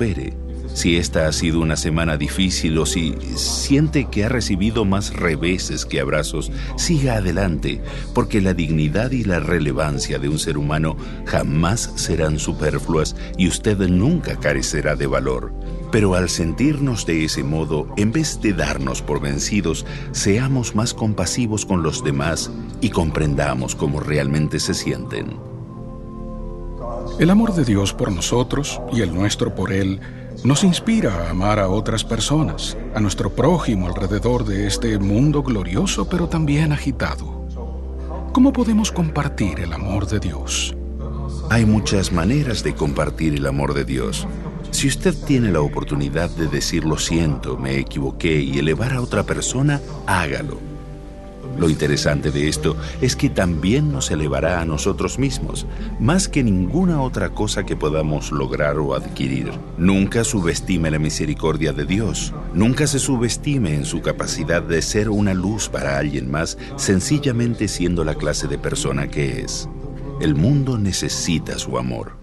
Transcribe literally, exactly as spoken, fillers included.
supere. Si esta ha sido una semana difícil o si siente que ha recibido más reveses que abrazos, siga adelante, porque la dignidad y la relevancia de un ser humano jamás serán superfluas y usted nunca carecerá de valor. Pero al sentirnos de ese modo, en vez de darnos por vencidos, seamos más compasivos con los demás y comprendamos cómo realmente se sienten. El amor de Dios por nosotros y el nuestro por Él nos inspira a amar a otras personas, a nuestro prójimo alrededor de este mundo glorioso pero también agitado. ¿Cómo podemos compartir el amor de Dios? Hay muchas maneras de compartir el amor de Dios. Si usted tiene la oportunidad de decir lo siento, me equivoqué y elevar a otra persona, hágalo. Lo interesante de esto es que también nos elevará a nosotros mismos, más que ninguna otra cosa que podamos lograr o adquirir. Nunca subestime la misericordia de Dios. Nunca se subestime en su capacidad de ser una luz para alguien más, sencillamente siendo la clase de persona que es. El mundo necesita su amor.